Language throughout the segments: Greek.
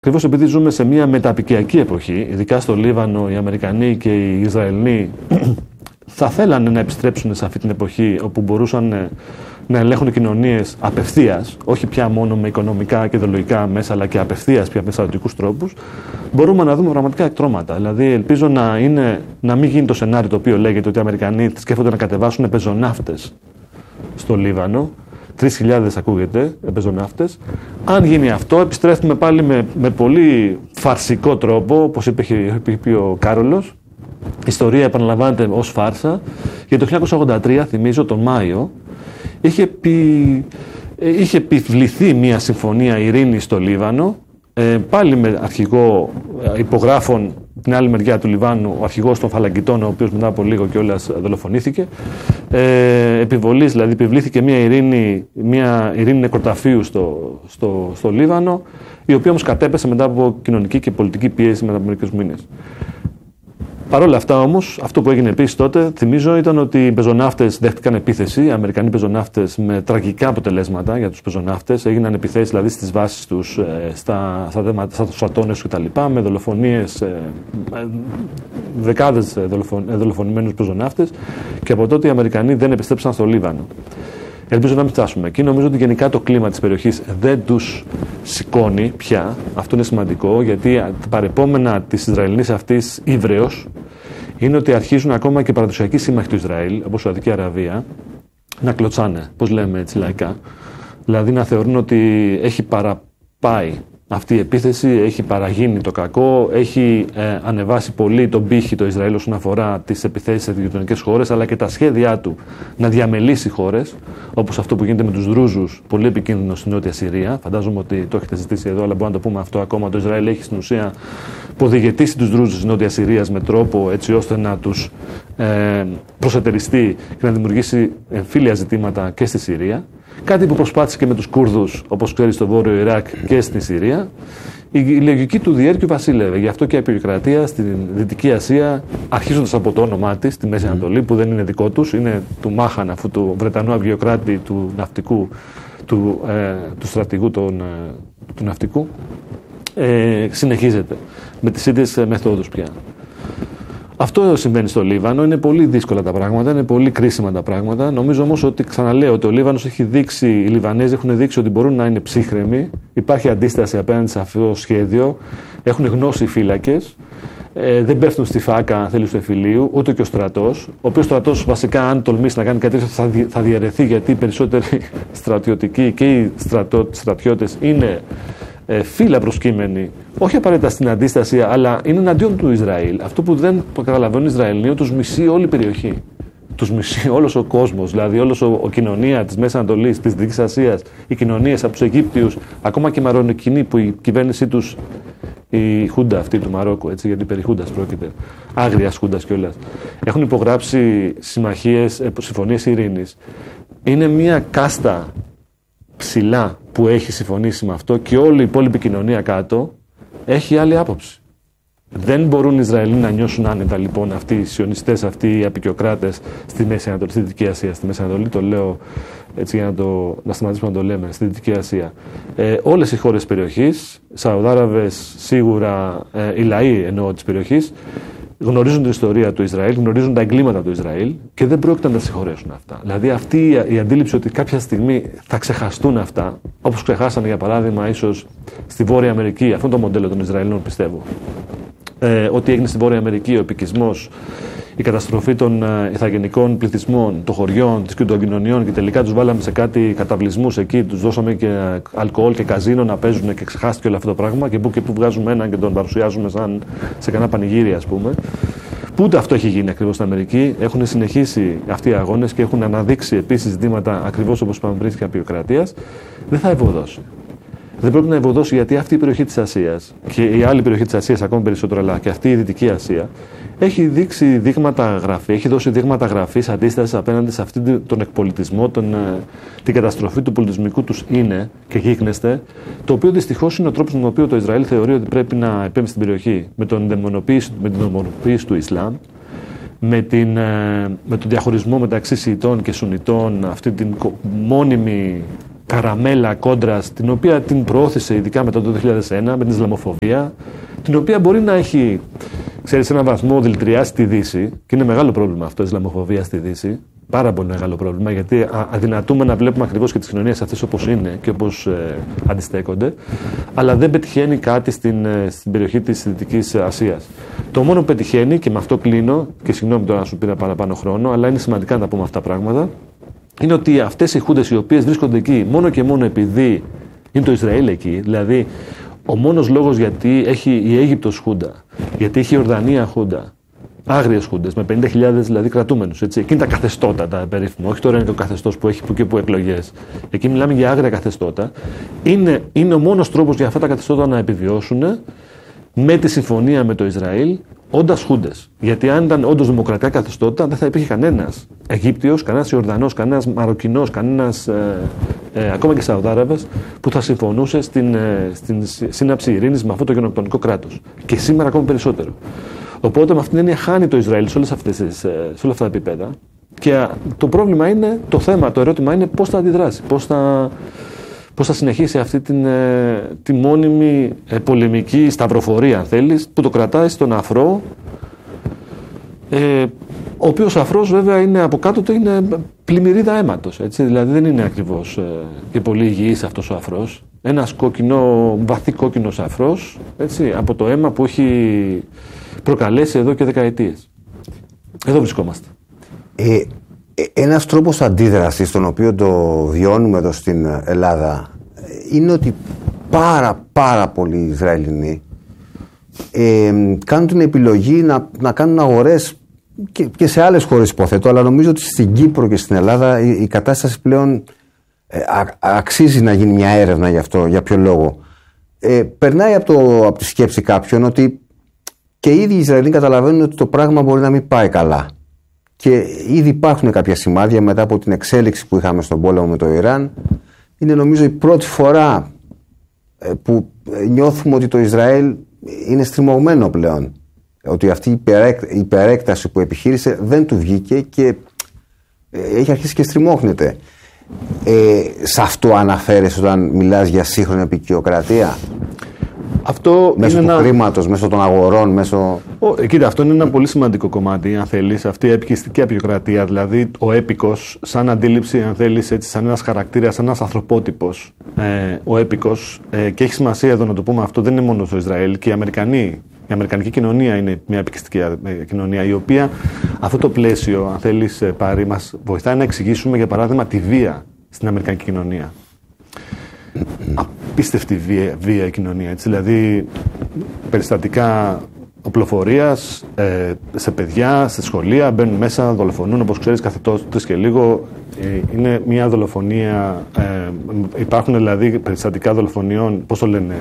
Ακριβώς επειδή ζούμε σε μια μεταπικιακή εποχή, ειδικά στο Λίβανο, οι Αμερικανοί και οι Ισραηλοί θα θέλανε να επιστρέψουν σε αυτή την εποχή όπου μπορούσαν να ελέγχουν κοινωνίες απευθείας, όχι πια μόνο με οικονομικά και ιδεολογικά μέσα, αλλά και απευθείας πια με στρατιωτικούς τρόπους, μπορούμε να δούμε πραγματικά εκτρώματα. Δηλαδή, ελπίζω να μην γίνει το σενάριο το οποίο λέγεται ότι οι Αμερικανοί σκέφτονται να κατεβάσουν πεζοναύτες στο Λίβανο. 3.000 ακούγεται, πεζοναύτες. Αν γίνει αυτό, επιστρέφουμε πάλι με πολύ φαρσικό τρόπο, όπως είπε ο Κάρολος. Η ιστορία επαναλαμβάνεται ως φάρσα. Γιατί το 1983, θυμίζω, τον Μάιο, είχε επιβληθεί μια συμφωνία ειρήνης στο Λίβανο, πάλι με αρχηγό υπογράφων την άλλη μεριά του Λιβάνου, ο αρχηγός των Φαλαγκιτών, ο οποίος μετά από λίγο κιόλας δολοφονήθηκε. Επιβολής, δηλαδή επιβλήθηκε μια ειρήνη νεκροταφείου στο Λίβανο, η οποία όμως κατέπεσε μετά από κοινωνική και πολιτική πίεση μετά από μερικούς μήνες. Παρ' όλα αυτά όμως, αυτό που έγινε επίσης τότε, θυμίζω, ήταν ότι οι πεζοναύτες δέχτηκαν επίθεση, οι Αμερικανοί πεζοναύτες, με τραγικά αποτελέσματα για τους πεζοναύτες. Έγιναν επιθέσεις δηλαδή στις βάσεις τους, στα στρατώνες κτλ. Με δολοφονίες, δεκάδες δολοφονημένους πεζοναύτες, και από τότε οι Αμερικανοί δεν επιστρέψαν στο Λίβανο. Ελπίζω να μην φτάσουμε εκεί. Νομίζω ότι γενικά το κλίμα της περιοχής δεν τους σηκώνει πια. Αυτό είναι σημαντικό, γιατί τα παρεπόμενα της Ισραηλινής αυτής ύβρεως είναι ότι αρχίζουν ακόμα και παραδοσιακοί σύμμαχοι του Ισραήλ, όπως η Σαουδική Αραβία, να κλωτσάνε, πώς λέμε έτσι λαϊκά. Δηλαδή να θεωρούν ότι έχει παραπάει αυτή η επίθεση, έχει παραγίνει το κακό, έχει ανεβάσει πολύ τον πύχη το Ισραήλ όσον αφορά τις επιθέσεις σε γειτονικές χώρες, αλλά και τα σχέδιά του να διαμελήσει χώρες, όπως αυτό που γίνεται με τους Δρούζους, πολύ επικίνδυνο στην Νότια Συρία. Φαντάζομαι ότι το έχετε ζητήσει εδώ, αλλά μπορούμε να το πούμε αυτό ακόμα. Το Ισραήλ έχει στην ουσία ποδηγετήσει τους Δρούζους της Νότιας Συρίας με τρόπο έτσι ώστε να τους προσετεριστεί και να δημιουργήσει εμφύλια ζητήματα και στη Συρία. Κάτι που προσπάθησε και με τους Κούρδους, όπως ξέρει, στο Βόρειο Ιράκ και στη Συρία. Η λογική του διέρκει βασίλευε. Γι' αυτό και η απεικιοκρατία στην Δυτική Ασία, αρχίζοντας από το όνομά της, στη Μέση Ανατολή, που δεν είναι δικό τους, είναι του Μάχαν, αφού του Βρετανού απεικιοκράτη, του ναυτικού, του στρατηγού του ναυτικού, συνεχίζεται με τις ίδιες μεθόδους πια. Αυτό συμβαίνει στο Λίβανο. Είναι πολύ δύσκολα τα πράγματα, είναι πολύ κρίσιμα τα πράγματα. Νομίζω όμως ότι, ξαναλέω, ότι ο Λίβανος έχει δείξει, οι Λιβανέζοι έχουν δείξει ότι μπορούν να είναι ψύχρεμοι. Υπάρχει αντίσταση απέναντι σε αυτό το σχέδιο. Έχουν γνώση οι φύλακες. Δεν πέφτουν στη φάκα, αν θέλει, του εφηλίου, ούτε και ο στρατός. Ο οποίος στρατός, βασικά, αν τολμήσει να κάνει κάτι τέτοιο, θα διαιρεθεί, γιατί οι περισσότεροι στρατιωτικοί και οι στρατιώτες είναι φύλλα προσκύμενοι, όχι απαραίτητα στην αντίσταση, αλλά είναι εναντίον του Ισραήλ. Αυτό που δεν καταλαβαίνουν οι Ισραηλοί, ότι τους μισεί όλη η περιοχή. Τους μισεί όλος ο κόσμος, δηλαδή όλος η κοινωνία της Μέσης Ανατολής, της Δυτικής Ασίας, οι κοινωνίες από τους Αιγύπτιους, ακόμα και οι Μαροκινοί, που η κυβέρνησή τους, η Χούντα αυτή του Μαρόκου, έτσι, γιατί περί Χούντας πρόκειται, άγριας Χούντας κιόλας, έχουν υπογράψει συμφωνίες ειρήνης. Είναι μια κάστα ψηλά που έχει συμφωνήσει με αυτό, και όλη η υπόλοιπη κοινωνία κάτω έχει άλλη άποψη. Δεν μπορούν οι Ισραηλοί να νιώσουν άνετα, λοιπόν, αυτοί οι σιωνιστές, αυτοί οι απεικιοκράτες στη Μέση Ανατολή, στη Δυτική Ασία. Στη Μέση Ανατολή, το λέω έτσι για να σταματήσουμε να το λέμε, στη Δυτική Ασία. Όλες οι χώρες της περιοχής, Σαουδάραβες σίγουρα, οι λαοί εννοώ της περιοχής, γνωρίζουν την ιστορία του Ισραήλ, γνωρίζουν τα εγκλήματα του Ισραήλ και δεν πρόκειται να τα συγχωρέσουν αυτά. Δηλαδή αυτή η αντίληψη ότι κάποια στιγμή θα ξεχαστούν αυτά, όπως ξεχάσανε για παράδειγμα ίσως στη Βόρεια Αμερική, αυτό το μοντέλο των Ισραηλινών πιστεύω. Ό,τι έγινε στη Βόρεια Αμερική, ο επικισμός, η καταστροφή των ηθαγενικών πληθυσμών, των χωριών, των κοινωνιών, και τελικά τους βάλαμε σε κάτι καταβλισμούς εκεί, τους δώσαμε και αλκοόλ και καζίνο να παίζουν και ξεχάστηκε όλο αυτό το πράγμα, και που βγάζουμε έναν και τον παρουσιάζουμε σαν σε κανένα πανηγύρι, ας πούμε. Που ούτε αυτό έχει γίνει ακριβώς στην Αμερική. Έχουν συνεχίσει αυτοί οι αγώνες και έχουν αναδείξει επίσης ζητήματα ακριβώς όπως είπαμε πριν της απεικιοκρατίας. Δεν θα ευωδώσει. Δεν πρόκειται να ευωδώσει, γιατί αυτή η περιοχή της Ασίας και η άλλη περιοχή της Ασίας ακόμη περισσότερο, αλλά και αυτή η Δυτική Ασία, έχει δείξει δείγματα γραφή, έχει δώσει δείγματα γραφής αντίστασης απέναντι σε αυτόν τον εκπολιτισμό, την καταστροφή του πολιτισμικού τους είναι και γίγνεσθε, το οποίο δυστυχώς είναι ο τρόπος με τον οποίο το Ισραήλ θεωρεί ότι πρέπει να επέμβει στην περιοχή, με την δαιμονοποίηση του Ισλάμ, με τον διαχωρισμό μεταξύ Σιητών και Σουνιτών, αυτή την μόνιμη καραμέλα κόντρας, την οποία την προώθησε ειδικά μετά το 2001 με την Ισλαμοφοβία, την οποία μπορεί να έχει, ξέρεις, σε έναν βαθμό δηλητηριάσει τη Δύση, και είναι μεγάλο πρόβλημα αυτό, η Ισλαμοφοβία στη Δύση. Πάρα πολύ μεγάλο πρόβλημα, γιατί αδυνατούμε να βλέπουμε ακριβώς και τις κοινωνίες αυτές όπως είναι και όπως αντιστέκονται, αλλά δεν πετυχαίνει κάτι στην περιοχή της Δυτικής Ασίας. Το μόνο που πετυχαίνει, και με αυτό κλείνω, και συγγνώμη τώρα να σου πήρα παραπάνω χρόνο, αλλά είναι σημαντικά να τα πούμε αυτά τα πράγματα, είναι ότι αυτές οι χούντες οι οποίες βρίσκονται εκεί μόνο και μόνο επειδή είναι το Ισραήλ εκεί, δηλαδή ο μόνος λόγος γιατί έχει η Αίγυπτος χούντα, γιατί έχει η Ιορδανία χούντα, άγριες χούντες, με 50.000 δηλαδή κρατούμενους. Εκεί είναι τα καθεστώτα τα περίφημα. Όχι τώρα είναι το καθεστώς που έχει που και που εκλογές. Εκεί μιλάμε για άγρια καθεστώτα. Είναι ο μόνος τρόπος για αυτά τα καθεστώτα να επιβιώσουν με τη συμφωνία με το Ισραήλ, όντας χούντες. Γιατί αν ήταν όντως δημοκρατικά καθεστώτα, δεν θα υπήρχε κανένας Αιγύπτιος, κανένας Ιορδανός, κανένας Μαροκινός, κανένας ακόμα και Σαουδάραβας που θα συμφωνούσε στην σύναψη ειρήνης με αυτό το γενοκτονικό κράτος. Και σήμερα ακόμα περισσότερο. Οπότε με αυτήν την έννοια χάνει το Ισραήλ σε όλα αυτά τα επίπεδα. Και το πρόβλημα είναι, το ερώτημα είναι πώς θα αντιδράσει, πώς θα συνεχίσει αυτή τη μόνιμη πολεμική σταυροφορία, αν θέλεις, που το κρατάει στον αφρό, ο οποίος αφρός βέβαια είναι από κάτω του, είναι πλημμυρίδα αίματος, έτσι, δηλαδή δεν είναι ακριβώς και πολύ υγιής αυτός ο αφρός. Ένας βαθύ κόκκινος αφρός, έτσι, από το αίμα που έχει προκαλέσει εδώ και δεκαετίες. Εδώ βρισκόμαστε. Ένας τρόπος αντίδρασης, τον οποίο το βιώνουμε εδώ στην Ελλάδα, είναι ότι πάρα πολλοί Ισραηλινοί κάνουν την επιλογή να κάνουν αγορές και σε άλλες χώρες, υποθέτω, αλλά νομίζω ότι στην Κύπρο και στην Ελλάδα η κατάσταση πλέον αξίζει να γίνει μια έρευνα γι' αυτό. Για ποιο λόγο? Περνάει από τη σκέψη κάποιον ότι και οι ίδιοι οι Ισραηλοί καταλαβαίνουν ότι το πράγμα μπορεί να μην πάει καλά. Και ήδη υπάρχουν κάποια σημάδια μετά από την εξέλιξη που είχαμε στον πόλεμο με το Ιράν. Είναι νομίζω η πρώτη φορά που νιώθουμε ότι το Ισραήλ είναι στριμωγμένο πλέον. Ότι αυτή η υπερέκταση που επιχείρησε δεν του βγήκε και έχει αρχίσει και στριμώχνεται. Σε αυτό αναφέρεσαι όταν μιλάς για σύγχρονη αποικιοκρατία? Αυτό μέσω του χρήματος, μέσω των αγορών, Κοίτα, αυτό είναι ένα πολύ σημαντικό κομμάτι, αν θέλεις, αυτή η επικιστική αποικιοκρατία, δηλαδή ο έπικος, σαν αντίληψη, αν θέλεις, έτσι, σαν ένας χαρακτήρας, σαν ένας ανθρωπότυπος, ο έπικος, και έχει σημασία εδώ να το πούμε αυτό, δεν είναι μόνο στο Ισραήλ, και η αμερικανική κοινωνία είναι μια επικιστική κοινωνία, η οποία αυτό το πλαίσιο, αν θέλεις, Πάρη, μας βοηθάει να εξηγήσουμε, για παράδειγμα, τη βία στην αμερικανική κοινωνία. Απίστευτη βία η κοινωνία, έτσι, δηλαδή περιστατικά οπλοφορίας σε παιδιά, σε σχολεία, μπαίνουν μέσα, δολοφονούν, όπως ξέρεις, κάθε τρεις και λίγο. Είναι μια δολοφονία, υπάρχουν δηλαδή περιστατικά δολοφονιών, πώς το λένε,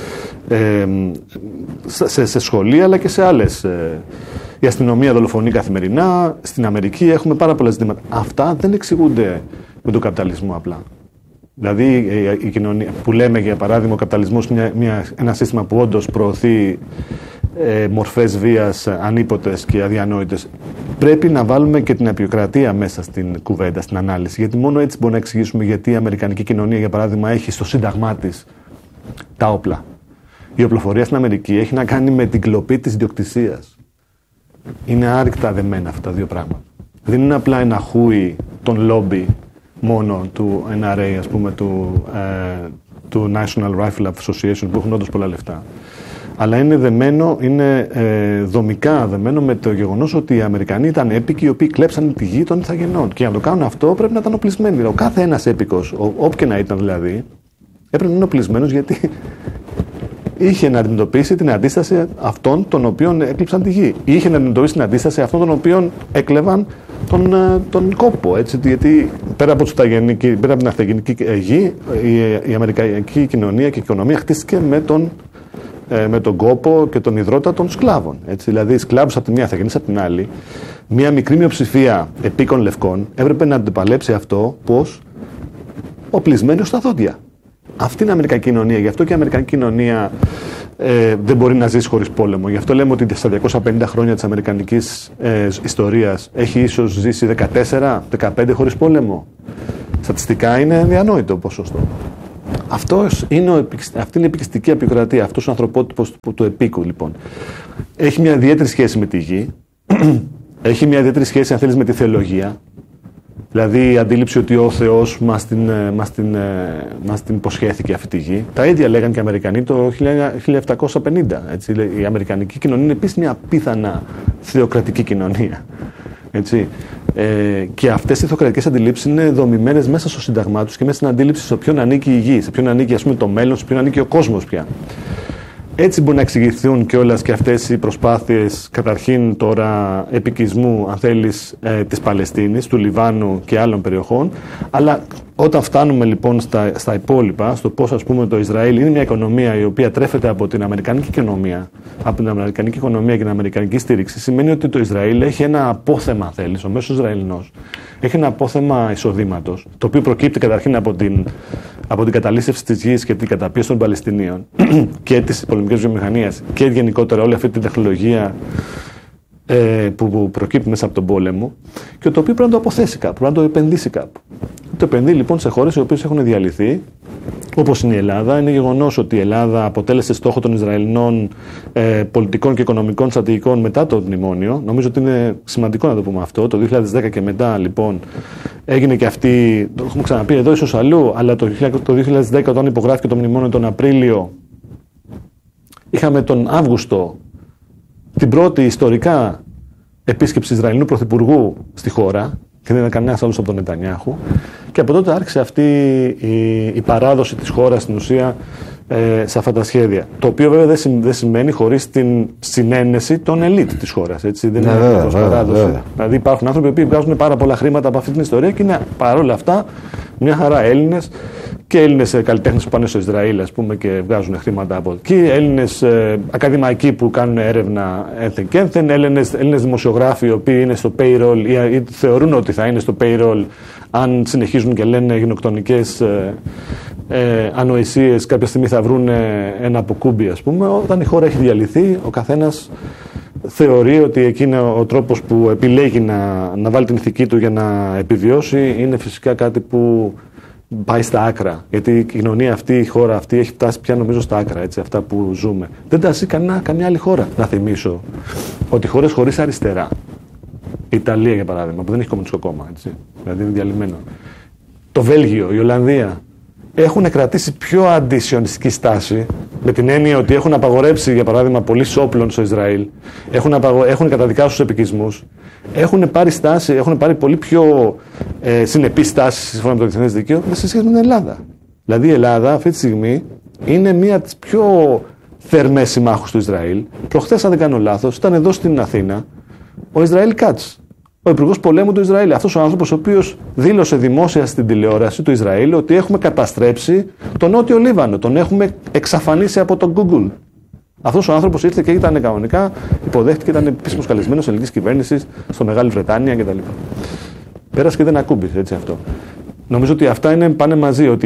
σε σχολεία αλλά και σε άλλες. Η αστυνομία δολοφονεί καθημερινά. Στην Αμερική έχουμε πάρα πολλά ζητήματα. Αυτά δεν εξηγούνται με τον καπιταλισμό απλά. Δηλαδή η κοινωνία που λέμε, για παράδειγμα, ο καπιταλισμός ένα σύστημα που όντως προωθεί μορφές βίας ανίποτες και αδιανόητες. Πρέπει να βάλουμε και την αποικιοκρατία μέσα στην κουβέντα, στην ανάλυση, γιατί μόνο έτσι μπορούμε να εξηγήσουμε γιατί η αμερικανική κοινωνία, για παράδειγμα, έχει στο σύνταγμά της τα όπλα. Η οπλοφορία στην Αμερική έχει να κάνει με την κλοπή της ιδιοκτησίας. Είναι άρρηκτα δεμένα αυτά τα δύο πράγματα. Δεν είναι απλά ένα χούι των λόμπι μόνο του NRA, ας πούμε, του National Rifle Association, που έχουν όντως πολλά λεφτά. Αλλά είναι δεμένο, είναι δομικά δεμένο με το γεγονός ότι οι Αμερικανοί ήταν έπικοι οι οποίοι κλέψαν τη γη των Ιθαγενών. Και για να το κάνουν αυτό πρέπει να ήταν οπλισμένοι. Ο κάθε ένας έπικος, όποιο και να ήταν δηλαδή, έπρεπε να είναι οπλισμένος, γιατί είχε να αντιμετωπίσει την αντίσταση αυτών των οποίων έκλειψαν τη γη. Είχε να αντιμετωπίσει την αντίσταση αυτών των οποίων έκλεβαν τον κόπο. Έτσι, γιατί πέρα από την αυτογενική γη, η αμερικανική κοινωνία και η οικονομία χτίστηκε με τον κόπο και τον υδρότα των σκλάβων. Έτσι, δηλαδή, σκλάβους από τη μία, Ιθαγενείς από την άλλη. Μια μικρή μειοψηφία επίκων λευκών έπρεπε να αντιπαλέψει αυτό πώς οπλισμένοι στα δόντια. Αυτή είναι η αμερικανική κοινωνία. Γι' αυτό και η αμερικανική κοινωνία δεν μπορεί να ζήσει χωρίς πόλεμο. Γι' αυτό λέμε ότι στα 250 χρόνια της αμερικανικής ιστορίας έχει ίσως ζήσει 14-15 χωρίς πόλεμο. Στατιστικά είναι διανόητο ποσοστό. Αυτή είναι η επικιστική απεικιοκρατία, αυτός ο ανθρωπότυπος του επίκου, λοιπόν. Έχει μια ιδιαίτερη σχέση με τη γη, έχει μια ιδιαίτερη σχέση, αν θέλεις, με τη θεολογία. Δηλαδή η αντίληψη ότι ο Θεός μας την υποσχέθηκε αυτή τη γη. Τα ίδια λέγαν και οι Αμερικανοί το 1750. Έτσι. Η Αμερικανική κοινωνία είναι επίσης μια απίθανα θεοκρατική κοινωνία. Έτσι. Και αυτές οι θεοκρατικές αντιλήψεις είναι δομημένες μέσα στο σύνταγμά τους και μέσα στην αντίληψη σε ποιον ανήκει η γη, σε ποιον ανήκει, ας πούμε, το μέλλον, σε ποιον ανήκει ο κόσμος πια. Έτσι μπορεί να εξηγηθούν κιόλας και αυτές οι προσπάθειες καταρχήν τώρα επικισμού, αν θέλεις, της Παλαιστίνης, του Λιβάνου και άλλων περιοχών, αλλά όταν φτάνουμε λοιπόν στα υπόλοιπα, στο πώς, ας πούμε, το Ισραήλ είναι μια οικονομία η οποία τρέφεται από την αμερικανική οικονομία, και την αμερικανική στήριξη, σημαίνει ότι το Ισραήλ έχει ένα απόθεμα, αν θέλεις, ο μέσος Ισραηλινός έχει ένα απόθεμα εισοδήματος, το οποίο προκύπτει καταρχήν από την καταλύσευση της γης και την καταπίεση των Παλαιστινίων και της πολεμικής βιομηχανίας και γενικότερα όλη αυτή τη τεχνολογία που προκύπτει μέσα από τον πόλεμο, και το οποίο πρέπει να το αποθέσει κάπου, πρέπει να το επενδύσει κάπου. Το επενδύει λοιπόν σε χώρες οι οποίες έχουν διαλυθεί, όπως είναι η Ελλάδα. Είναι γεγονός ότι η Ελλάδα αποτέλεσε στόχο των Ισραηλινών πολιτικών και οικονομικών στρατηγικών μετά το μνημόνιο. Νομίζω ότι είναι σημαντικό να το πούμε αυτό. Το 2010 και μετά, λοιπόν, έγινε και αυτή. Το έχουμε ξαναπεί εδώ, ίσως αλλού, αλλά το 2010, όταν υπογράφηκε το μνημόνιο τον Απρίλιο, είχαμε τον Αύγουστο την πρώτη ιστορικά επίσκεψη Ισραηλινού Πρωθυπουργού στη χώρα, και δεν ήταν κανένας άλλος από τον Νετανιάχου. Και από τότε άρχισε αυτή η παράδοση της χώρας στην ουσία σε αυτά τα σχέδια. Το οποίο βέβαια δεν σημαίνει χωρίς την συνένεση των ελίτ της χώρας. Έτσι. Δεν είναι απλώς παράδοση. Δηλαδή υπάρχουν άνθρωποι που βγάζουν πάρα πολλά χρήματα από αυτή την ιστορία και είναι παρόλα αυτά μια χαρά Έλληνες, και Έλληνες καλλιτέχνες που πάνε στο Ισραήλ, ας πούμε, και βγάζουν χρήματα από εκεί, Έλληνες ακαδημαϊκοί που κάνουν έρευνα ένθεν και ένθεν, Έλληνες δημοσιογράφοι οι οποίοι είναι στο payroll ή θεωρούν ότι θα είναι στο payroll αν συνεχίζουν και λένε γενοκτονικές ανοησίες, κάποια στιγμή θα βρουν ένα αποκούμπι, ας πούμε. Όταν η χώρα έχει διαλυθεί, ο καθένας θεωρεί ότι εκείνο ο τρόπος που επιλέγει να βάλει την ηθική του για να επιβιώσει είναι φυσικά κάτι που πάει στα άκρα. Γιατί η κοινωνία αυτή, η χώρα αυτή έχει φτάσει πια, νομίζω, στα άκρα, έτσι, αυτά που ζούμε. Δεν τα ζει καμιά άλλη χώρα. Να θυμίσω ότι χώρες χωρίς αριστερά, η Ιταλία για παράδειγμα, που δεν έχει κομμουνιστικό κόμμα, έτσι, δηλαδή είναι διαλυμένο, το Βέλγιο, η Ολλανδία, έχουν κρατήσει πιο αντισιωνιστική στάση, με την έννοια ότι έχουν απαγορέψει, για παράδειγμα, πωλήσεις όπλων στο Ισραήλ, έχουν καταδικάσει τους επικισμούς, έχουν πάρει πολύ πιο συνεπή στάση σύμφωνα με το διεθνές δίκαιο σε σχέση με την Ελλάδα. Δηλαδή η Ελλάδα αυτή τη στιγμή είναι μία από τις πιο θερμές συμμάχους του Ισραήλ. Προχθές, αν δεν κάνω λάθος, ήταν εδώ στην Αθήνα ο Ισραήλ Κάτς, ο υπουργός πολέμου του Ισραήλ. Αυτός ο άνθρωπος ο οποίος δήλωσε δημόσια στην τηλεόραση του Ισραήλ ότι έχουμε καταστρέψει τον Νότιο Λίβανο, τον έχουμε εξαφανίσει από το Google. Αυτός ο άνθρωπος ήρθε και ήταν κανονικά, υποδέχτηκε, ήταν επίσημος καλεσμένος ελληνικής κυβέρνησης στο Μεγάλη Βρετάνια κτλ. Πέρασε και δεν ακούμπησε, έτσι, αυτό. Νομίζω ότι αυτά πάνε μαζί, ότι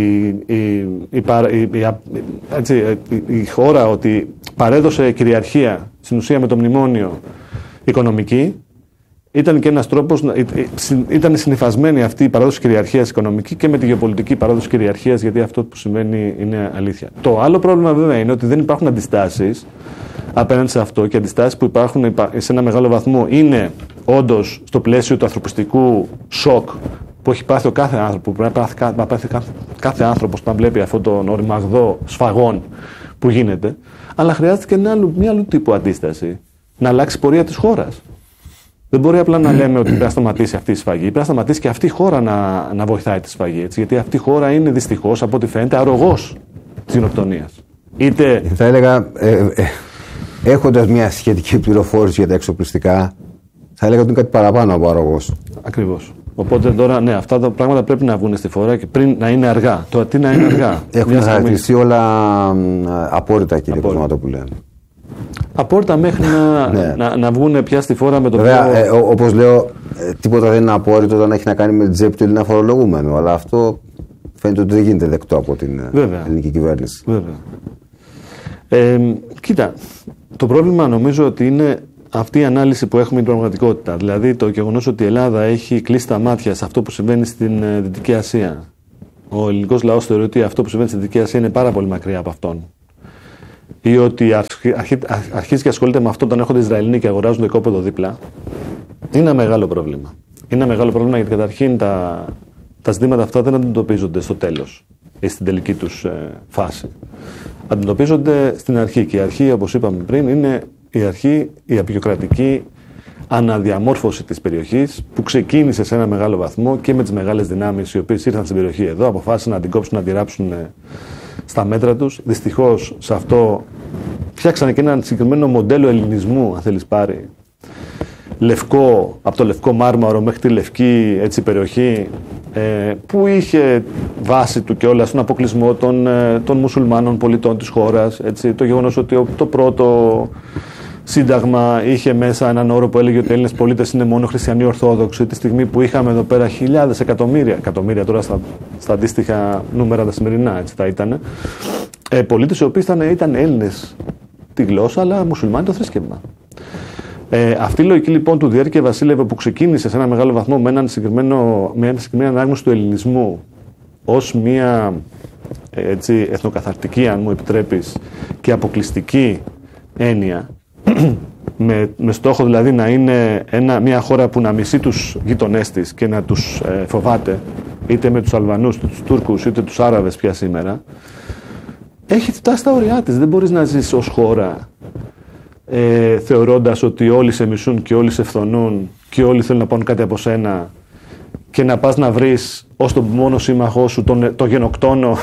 η χώρα ότι παρέδωσε κυριαρχία στην ουσία με το μνημόνιο οικονομική, ήταν και ένας τρόπος, ήταν συνυφασμένη αυτή η παράδοση κυριαρχίας οικονομική και με τη γεωπολιτική παράδοση κυριαρχίας, γιατί αυτό που σημαίνει είναι αλήθεια. Το άλλο πρόβλημα βέβαια είναι ότι δεν υπάρχουν αντιστάσεις απέναντι σε αυτό, και αντιστάσεις που υπάρχουν σε ένα μεγάλο βαθμό είναι όντως στο πλαίσιο του ανθρωπιστικού σοκ που έχει πάθει ο κάθε άνθρωπο, που πρέπει να πάθει κάθε άνθρωπος όταν βλέπει αυτόν τον οριμαγδό σφαγών που γίνεται, αλλά χρειάζεται και μια άλλου τύπου αντίσταση, να αλλάξει πορεία της χώρας. Δεν μπορεί απλά να λέμε ότι πρέπει να σταματήσει αυτή η σφαγή. Πρέπει να σταματήσει και αυτή η χώρα να βοηθάει τη σφαγή. Έτσι, γιατί αυτή η χώρα είναι δυστυχώς, από ό,τι φαίνεται, αρρωγός της γενοκτονίας. Θα έλεγα, έχοντας μια σχετική πληροφόρηση για τα εξοπλιστικά, θα έλεγα ότι είναι κάτι παραπάνω από αρρωγός. Ακριβώς. Οπότε τώρα, ναι, αυτά τα πράγματα πρέπει να βγουν στη φορά και πριν να είναι αργά. Τώρα, τι να είναι αργά. Έχουν χαρακτηριστεί όλα απόρριτα, κύριε Κοσματόπουλε. Απόρριτα μέχρι να βγουν πια στη φόρα με το βέβαια, όπως λέω, τίποτα δεν είναι απόρριτο όταν έχει να κάνει με την τσέπη του Έλληνα φορολογούμενου. Αλλά αυτό φαίνεται ότι δεν γίνεται δεκτό από την ελληνική κυβέρνηση. Βέβαια. Κοίτα, το πρόβλημα νομίζω ότι είναι αυτή η ανάλυση που έχουμε είναι η πραγματικότητα. Δηλαδή το γεγονός ότι η Ελλάδα έχει κλείσει τα μάτια σε αυτό που συμβαίνει στην Δυτική Ασία. Ο ελληνικός λαός θεωρεί ότι αυτό που συμβαίνει στην Δυτική Ασία είναι πάρα πολύ μακριά από αυτόν. Ή ότι αρχίζει και ασχολείται με αυτό όταν έρχονται οι Ισραηλοί και αγοράζουν το οικόπεδο δίπλα. Είναι ένα μεγάλο πρόβλημα. Είναι ένα μεγάλο πρόβλημα γιατί καταρχήν τα ζητήματα αυτά δεν αντιμετωπίζονται στο τέλος ή στην τελική τους φάση. Αντιμετωπίζονται στην αρχή. Και η αρχή, όπως είπαμε πριν, είναι η απεικιοκρατική αναδιαμόρφωση της περιοχής που ξεκίνησε σε ένα μεγάλο βαθμό και με τις μεγάλες δυνάμεις οι οποίες ήρθαν στην περιοχή εδώ, αποφάσισαν να την κόψουν, να τη ράψουν στα μέτρα τους. Δυστυχώς σε αυτό φτιάξανε και ένα συγκεκριμένο μοντέλο ελληνισμού, αν θέλεις πάρει. Λευκό, από το λευκό μάρμαρο μέχρι τη λευκή περιοχή, που είχε βάση του και όλα στον αποκλεισμό των μουσουλμάνων πολιτών της χώρας. Το γεγονός ότι το πρώτο σύνταγμα είχε μέσα έναν όρο που έλεγε ότι οι Έλληνες πολίτες είναι μόνο χριστιανοί Ορθόδοξοι, τη στιγμή που είχαμε εδώ πέρα χιλιάδες εκατομμύρια τώρα στα αντίστοιχα νούμερα τα σημερινά, έτσι θα ήταν, πολίτες οι οποίοι ήταν Έλληνες τη γλώσσα, αλλά μουσουλμάνοι το θρήσκευμα. Αυτή η λογική λοιπόν του Διέρκεια Βασίλευε που ξεκίνησε σε ένα μεγάλο βαθμό με μια συγκεκριμένη ανάγνωση του ελληνισμού ως μια εθνοκαθαρτική, αν μου επιτρέπεις, και αποκλειστική έννοια, με στόχο δηλαδή να είναι μια χώρα που να μισεί τους γειτονές της και να τους φοβάται, είτε με τους Αλβανούς, είτε τους Τούρκους, είτε τους Άραβες πια σήμερα, έχει φτάσει στα ωριά της. Δεν μπορείς να ζεις ως χώρα θεωρώντας ότι όλοι σε μισούν και όλοι σε φθονούν και όλοι θέλουν να πάρουν κάτι από σένα και να πας να βρεις ως τον μόνο σύμμαχό σου το γενοκτόνο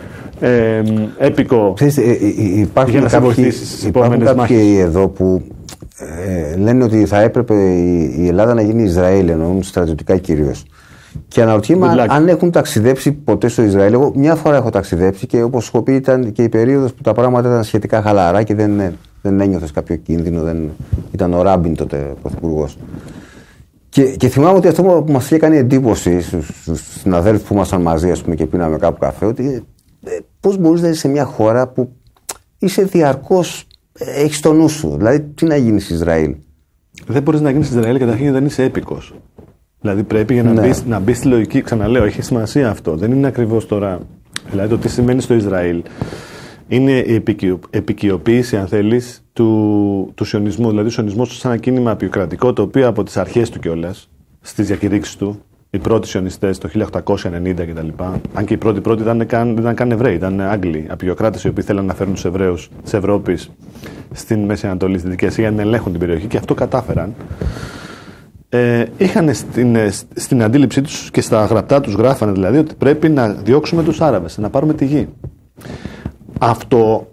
έπικο για να σε βοηθήσεις στις επόμενες μάχες. Κάποιοι εδώ που λένε ότι θα έπρεπε η Ελλάδα να γίνει Ισραήλ, εννοούν στρατιωτικά κυρίως. Και αναρωτιέμαι αν έχουν ταξιδέψει ποτέ στο Ισραήλ. Εγώ μια φορά έχω ταξιδέψει και όπως έχω πει ήταν και η περίοδος που τα πράγματα ήταν σχετικά χαλαρά και δεν ένιωθες κάποιο κίνδυνο. Ήταν ο Ράμπιν τότε πρωθυπουργός. Και θυμάμαι ότι αυτό που μας είχε κάνει εντύπωση στους συναδέλφους που ήμασταν μαζί, ας πούμε, και πίναμε κάπου καφέ, ότι πώς μπορείς να είσαι σε μια χώρα που είσαι διαρκώς, έχεις το νου σου. Δηλαδή, τι να γίνεις Ισραήλ. Δεν μπορείς να γίνεις Ισραήλ καταρχήν δεν είσαι έπικος. Δηλαδή πρέπει για να μπεις στη λογική, ξαναλέω, έχει σημασία αυτό. Δεν είναι ακριβώς τώρα. Δηλαδή το τι σημαίνει στο Ισραήλ είναι η επικιοποίηση, αν θέλεις, του σιωνισμού. Δηλαδή ο σιωνισμός σαν ένα κίνημα απεικιοκρατικό, το οποίο από τις αρχές του κιόλας, στις διακηρύξεις του, οι πρώτοι σιωνιστές το 1890 κτλ. Αν και οι πρώτοι δεν ήταν καν Εβραίοι, ήταν Άγγλοι, απεικιοκράτες οι οποίοι θέλαν να φέρουν τους Εβραίους της Ευρώπης στην Μέση Ανατολή, στη Δυτική Ασία, για να ελέγχουν την περιοχή και αυτό κατάφεραν. Είχαν στην αντίληψή τους και στα γραπτά τους γράφανε δηλαδή ότι πρέπει να διώξουμε τους Άραβες, να πάρουμε τη γη. Αυτό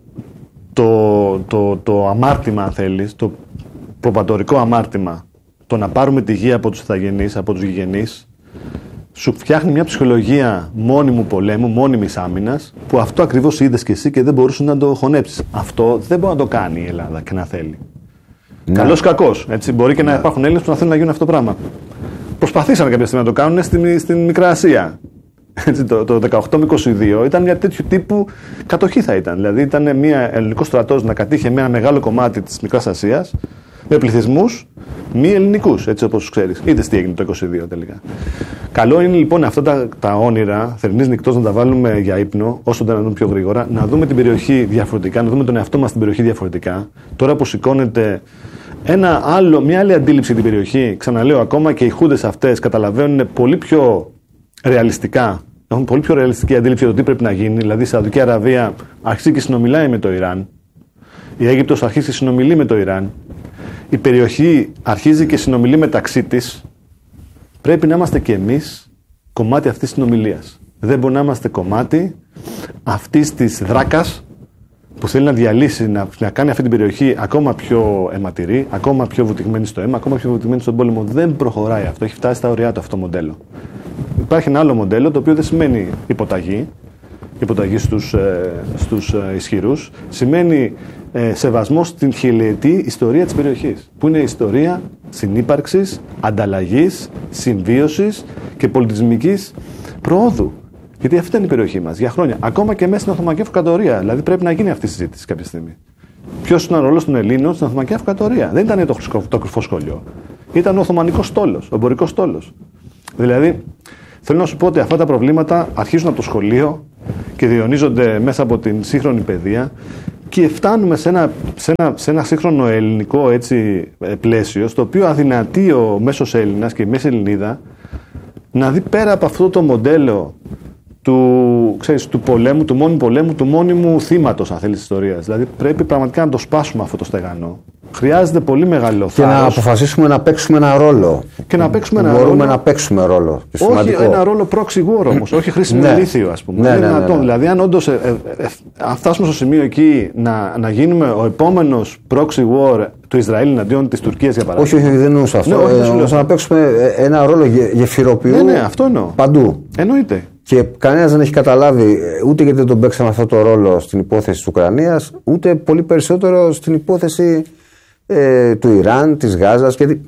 το αμάρτημα, αν θέλεις, το προπατορικό αμάρτημα, το να πάρουμε τη γη από τους ηθαγενείς, από τους γηγενείς, σου φτιάχνει μια ψυχολογία μόνιμου πολέμου, μόνιμης άμυνας, που αυτό ακριβώς είδες και εσύ και δεν μπορούσε να το χωνέψεις. Αυτό δεν μπορεί να το κάνει η Ελλάδα και να θέλει. Ναι. Καλός ή κακός. Μπορεί και να υπάρχουν Έλληνες που να θέλουν να γίνουν αυτό το πράγμα. Προσπαθήσαν κάποια στιγμή να το κάνουν στην Μικρά Ασία. Το 18 με 22 ήταν μια τέτοιου τύπου κατοχή θα ήταν. Δηλαδή ήταν μια ελληνικός στρατός να κατήχε με ένα μεγάλο κομμάτι της Μικράς Ασίας με πληθυσμούς μη ελληνικούς, έτσι όπως ξέρεις. Είδες τι έγινε το 22 τελικά. Καλό είναι λοιπόν αυτά τα όνειρα θερινής νυχτός να τα βάλουμε για ύπνο, όσο το δυνατόν πιο γρήγορα, να δούμε την περιοχή διαφορετικά, να δούμε τον εαυτό μας στην περιοχή διαφορετικά. Τώρα που σηκώνεται μια άλλη αντίληψη την περιοχή, ξαναλέω, ακόμα και οι χούντες αυτές καταλαβαίνουν πολύ πιο ρεαλιστικά, έχουν πολύ πιο ρεαλιστική αντίληψη για το τι πρέπει να γίνει. Δηλαδή η Σαουδική Αραβία αρχίζει και συνομιλάει με το Ιράν, η Αίγυπτος αρχίζει και συνομιλεί με το Ιράν, η περιοχή αρχίζει και συνομιλεί μεταξύ της. Πρέπει να είμαστε και εμείς κομμάτι αυτής της συνομιλίας. Δεν μπορεί να είμαστε κομμάτι αυτής της δράκας που θέλει να διαλύσει, να κάνει αυτή την περιοχή ακόμα πιο αιματηρή, ακόμα πιο βουτυγμένη στο αίμα, ακόμα πιο βουτυγμένη στον πόλεμο. Δεν προχωράει αυτό. Έχει φτάσει στα ωριά του αυτό το μοντέλο. Υπάρχει ένα άλλο μοντέλο το οποίο δεν σημαίνει υποταγή στους ισχυρούς. Σημαίνει σεβασμό στην χιλιετή ιστορία της περιοχής. Που είναι η ιστορία συνύπαρξης, ανταλλαγής, συμβίωσης και πολιτισμικής προόδου. Γιατί αυτή ήταν η περιοχή μας για χρόνια. Ακόμα και μέσα στην Οθωμανική Αυτοκρατορία. Δηλαδή πρέπει να γίνει αυτή η συζήτηση κάποια στιγμή. ποιος ήταν ο ρόλος των Ελλήνων στην Οθωμανική Αυτοκρατορία. Δεν ήταν το κρυφό σχολείο. Ήταν ο Οθωμανικός στόλος, ο εμπορικός στόλος. Δηλαδή, θέλω να σου πω ότι αυτά τα προβλήματα αρχίζουν από το σχολείο και διαιωνίζονται μέσα από την σύγχρονη παιδεία και φτάνουμε σε ένα σύγχρονο ελληνικό έτσι, πλαίσιο, στο οποίο αδυνατεί ο μέσος Έλληνας και η μέση Ελληνίδα να δει πέρα από αυτό το μοντέλο του πολέμου, του μόνιμου πολέμου, του μόνιμου θύματος, αν θέλεις, της ιστορίας. Δηλαδή πρέπει πραγματικά να το σπάσουμε αυτό το στεγανό. Χρειάζεται πολύ μεγάλο θάρρος. Και να αποφασίσουμε να παίξουμε ένα ρόλο. Και να παίξουμε ένα ρόλο. Μπορούμε να παίξουμε ρόλο. Όχι ένα ρόλο proxy war όμως, όχι χρήσιμο ηλίθιο, ας πούμε. Είναι δυνατόν. Δηλαδή, αν όντως αν φτάσουμε στο σημείο εκεί να γίνουμε ο επόμενος proxy war του Ισραήλ εναντίον της Τουρκίας, για παράδειγμα. Όχι, δεν εννοούσα αυτό. Να παίξουμε ένα ρόλο γεφυροποιού αυτό εννοώ. Παντού. Εννοείται. Και κανένας δεν έχει καταλάβει ούτε γιατί δεν τον παίξαμε αυτό το ρόλο στην υπόθεση της Ουκρανίας, ούτε πολύ περισσότερο στην υπόθεση του Ιράν, της Γάζας. Γιατί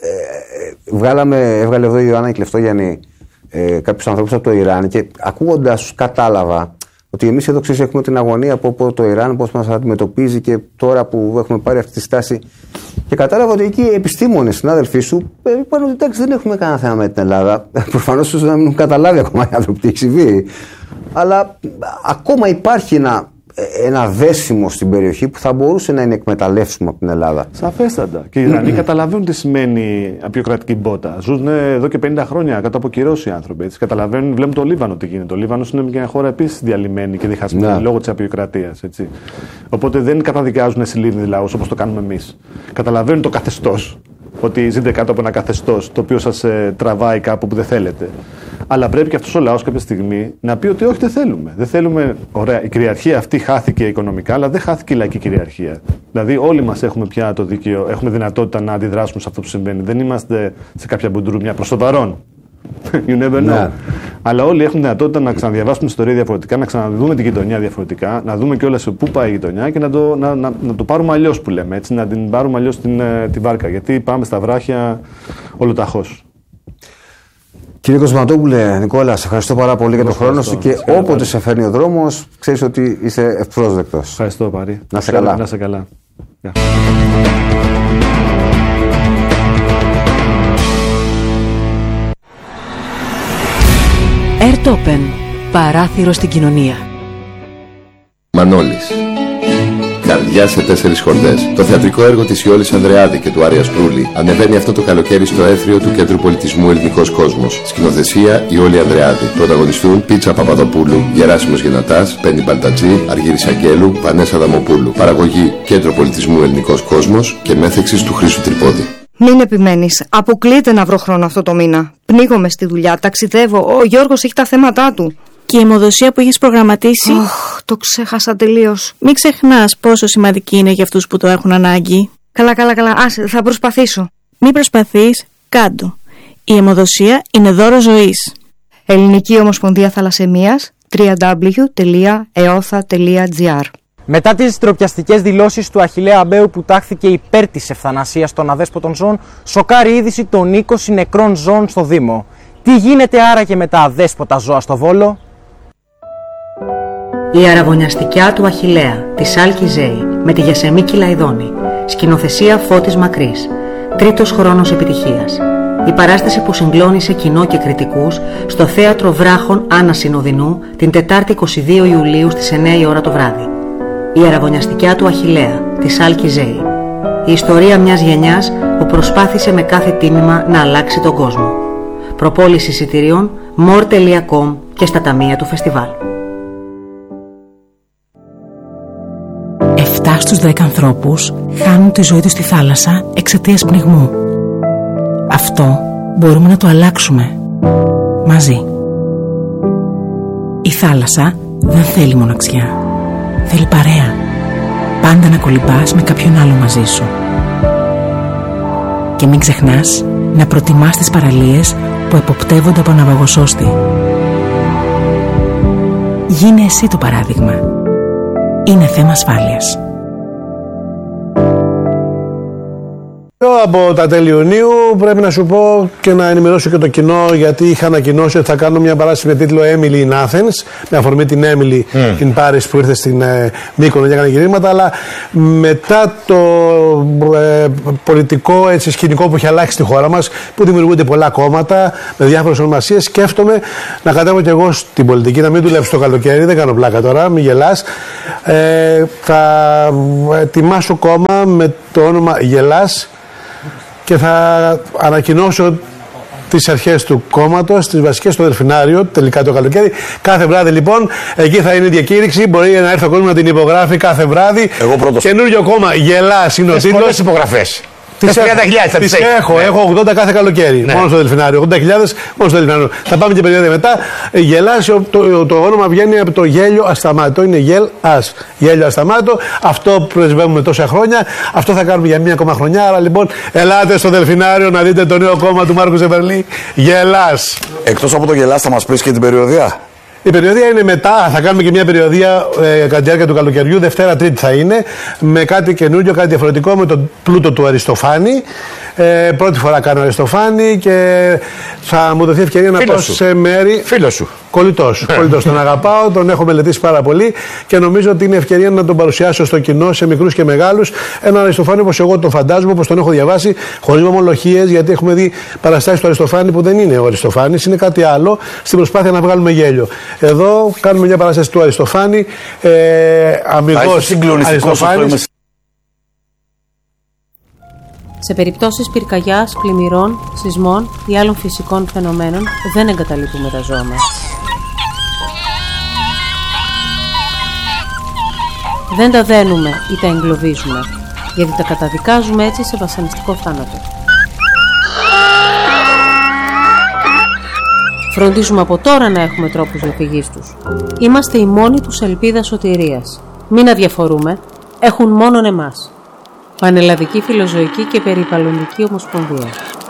έβγαλε εδώ η Ιωάννα Κλεφτόγιαννη κάποιους ανθρώπους από το Ιράν και ακούγοντας τους κατάλαβα ότι εμείς εδώ έχουμε την αγωνία από το Ιράν, πώς μας αντιμετωπίζει και τώρα που έχουμε πάρει αυτή τη στάση. Και κατάλαβα ότι εκεί οι επιστήμονες, συνάδελφοί σου, είπαν ότι εντάξει, δεν έχουμε κανένα θέμα με την Ελλάδα. Προφανώς ίσως να μην έχουν καταλάβει ακόμα οι άνθρωποι τι έχει συμβεί. Αλλά ακόμα υπάρχει ένα δέσιμο στην περιοχή που θα μπορούσε να είναι εκμεταλλεύσιμο από την Ελλάδα. Σαφέστατα. Και οι Ιρανοί καταλαβαίνουν τι σημαίνει απεικιοκρατική μπότα. Ζουν εδώ και 50 χρόνια κάτω από κυρώσεις οι άνθρωποι. Έτσι. Καταλαβαίνουν, βλέπουν το Λίβανο τι γίνεται. Το Λίβανο είναι μια χώρα επίσης διαλυμένη και διχασμένη λόγω της απεικιοκρατίας. Οπότε δεν καταδικάζουν συλλήβδη λαούς όπως το κάνουμε εμείς. Καταλαβαίνουν το καθεστώς. Ότι ζείτε κάτω από ένα καθεστώς το οποίο σας τραβάει κάπου που δεν θέλετε. Αλλά πρέπει και αυτός ο λαός κάποια στιγμή να πει ότι όχι, δεν θέλουμε. Δεν θέλουμε. Ωραία, η κυριαρχία αυτή χάθηκε οικονομικά, αλλά δεν χάθηκε η λαϊκή κυριαρχία. Δηλαδή, όλοι μας έχουμε πια το δίκαιο, έχουμε δυνατότητα να αντιδράσουμε σε αυτό που συμβαίνει. Δεν είμαστε σε κάποια μπουντρούμια προς το παρόν. You never know. Ναι. Αλλά όλοι έχουν δυνατότητα να ξαναδιαβάσουμε την ιστορία διαφορετικά, να ξαναδούμε την γειτονιά διαφορετικά, να δούμε κιόλας πού πάει η γειτονιά και να το πάρουμε αλλιώς που λέμε. Έτσι, να την πάρουμε αλλιώς τη βάρκα. Γιατί πάμε στα βράχια ολοταχώς. Κύριε Κοσματόπουλε, Νικόλα, σε ευχαριστώ πάρα πολύ για τον χρόνο σου και όποτε σε φέρνει ο δρόμος, ξέρεις ότι είσαι ευπρόσδεκτος. Ευχαριστώ, Πάρη. Να είσαι καλά. Να είσαι καλά. Airtopen. Παράθυρο στην κοινωνία. Μανώλης. Καρδιά σε 4 χορδές. Το θεατρικό έργο της Ιόλης Ανδρεάδη και του Άρια Σπρούλη ανεβαίνει αυτό το καλοκαίρι στο έθριο του Κέντρου Πολιτισμού Ελληνικός Κόσμος. Σκηνοθεσία Ιόλη Ανδρεάδη. Πρωταγωνιστούν Πίτσα Παπαδοπούλου, Γεράσιμος Γενατάς, Πέννη Μπαλτατζή, Αργύρης Αγγέλου, Βανέσα Δαμοπούλου. Παραγωγή Κέντρο Πολιτισμού Ελληνικός Κόσμος και μέθεξης του Χρήστου Τρυπώδη. Μην επιμένεις. Αποκλείεται να βρω χρόνο αυτό το μήνα. Πνίγομαι στη δουλειά, ταξιδεύω. Ο Γιώργος έχει τα θέματά του. Και η αιμοδοσία που έχεις προγραμματίσει. Το ξέχασα τελείως. Μην ξεχνάς πόσο σημαντική είναι για αυτούς που το έχουν ανάγκη. Καλά. Άσε, θα προσπαθήσω. Μην προσπαθείς, κάντο. Η αιμοδοσία είναι δώρο ζωής. Ελληνική Ομοσπονδία Θαλασσαιμίας, www.eotha.gr. Μετά τις ντροπιαστικές δηλώσεις του Αχιλλέα Αμπαίου που τάχθηκε υπέρ της ευθανασίας των αδέσποτων ζώων, σοκάρει είδηση των 20 νεκρών ζώων στο Δήμο. Τι γίνεται άραγε με τα αδέσποτα ζώα στο Βόλο? Η αραβωνιαστικιά του Αχιλλέα, της Άλκη Ζέη, με τη Γεσεμίκη Λαϊδόνη. Σκηνοθεσία Φώτης Μακρύς. 3ος χρόνος επιτυχίας. Η παράσταση που συγκλώνησε κοινό και κριτικούς στο Θέατρο Βράχων Άννα Συνοδεινού την Τετάρτη 22 Ιουλίου στις 9 η ώρα το βράδυ. Η αραβωνιαστικιά του Αχιλλέα, της Άλκη Ζέη. Η ιστορία μιας γενιάς που προσπάθησε με κάθε τίμημα να αλλάξει τον κόσμο. Προπόληση εισιτηρίων more.com και στα ταμεία του φεστιβάλ. 7 στους 10 ανθρώπους χάνουν τη ζωή τους στη θάλασσα εξαιτίας πνιγμού. Αυτό μπορούμε να το αλλάξουμε μαζί. Η θάλασσα δεν θέλει μοναξιά. Θέλει παρέα. Πάντα να κολυμπάς με κάποιον άλλο μαζί σου. Και μην ξεχνάς να προτιμάς τις παραλίες που εποπτεύονται από ναυαγοσώστη. Γίνε εσύ το παράδειγμα. Είναι θέμα ασφάλειας. Από τα τέλη Ιουνίου πρέπει να σου πω και να ενημερώσω και το κοινό, γιατί είχα ανακοινώσει ότι θα κάνω μια παράσταση με τίτλο Emily in Athens, με αφορμή την Emily in Paris που ήρθε στην Μύκονο και έκανε γυρίσματα, αλλά μετά το πολιτικό σκηνικό που έχει αλλάξει στη χώρα μας, που δημιουργούνται πολλά κόμματα με διάφορες ονομασίες, σκέφτομαι να κατέβω κι εγώ στην πολιτική, να μην δουλέψω το καλοκαίρι, δεν κάνω πλάκα τώρα, μην γελάς. Θα ετοιμάσω κόμμα με το όνομα Γελάς και θα ανακοινώσω τις αρχές του κόμματος, τις βασικές στο Δελφινάριο, τελικά το καλοκαίρι. Κάθε βράδυ λοιπόν, εκεί θα είναι η διακήρυξη. Μπορεί να έρθει ο κόσμος να την υπογράφει κάθε βράδυ. Εγώ πρώτος. Καινούριο κόμμα, Γελάς είναι ο τίτλος. Πολλές υπογραφές. Τις έχω 80 κάθε καλοκαίρι. Ναι. Μόνο στο Δελφινάριο. 80.000 μόνο στο Δελφινάριο. Θα πάμε και περίοδο μετά. Γελάς, το όνομα βγαίνει από το γέλιο ασταμάτητο. Είναι γελ-ας. Γέλιο ασταμάτητο. Αυτό πρεσβεύουμε τόσα χρόνια. Αυτό θα κάνουμε για μία ακόμα χρονιά. Άρα λοιπόν, ελάτε στο Δελφινάριο να δείτε το νέο κόμμα του Μάρκου Ζεβερλή. Γελάς. Εκτός από το Γελάς, θα μας πεις και την περιοδία. Η περιοδία είναι μετά, θα κάνουμε και μια περιοδία κατά τη διάρκεια του καλοκαιριού, Δευτέρα Τρίτη θα είναι, με κάτι καινούριο, κάτι διαφορετικό, με τον πλούτο του Αριστοφάνη. Πρώτη φορά κάνω Αριστοφάνη και θα μου δοθεί ευκαιρία να πάω σε μέρη. Φίλο σου. Κολλητός. Τον αγαπάω, τον έχω μελετήσει πάρα πολύ και νομίζω ότι είναι ευκαιρία να τον παρουσιάσω στο κοινό, σε μικρούς και μεγάλους. Έναν Αριστοφάνη όπως εγώ τον φαντάζομαι, όπως τον έχω διαβάσει, χωρίς ομολογίες, γιατί έχουμε δει παραστάσεις του Αριστοφάνη που δεν είναι ο Αριστοφάνης, είναι κάτι άλλο, στην προσπάθεια να βγάλουμε γέλιο. Εδώ κάνουμε μια παράσταση του Αριστοφάνη, αμυγός Αριστοφάνης. Σε περιπτώσεις πυρκαγιάς, πλημμυρών, σεισμών ή άλλων φυσικών φαινομένων δεν εγκαταλείπουμε τα ζώα μας. Δεν τα δένουμε ή τα εγκλωβίζουμε, γιατί τα καταδικάζουμε έτσι σε βασανιστικό θάνατο. Φροντίζουμε από τώρα να έχουμε τρόπους διαφυγής τους. Είμαστε η μόνη τους ελπίδα σωτηρίας. Μην αδιαφορούμε, έχουν μόνον εμάς. Πανελλαδική Φιλοζωική και Περιβαλλοντική Ομοσπονδία.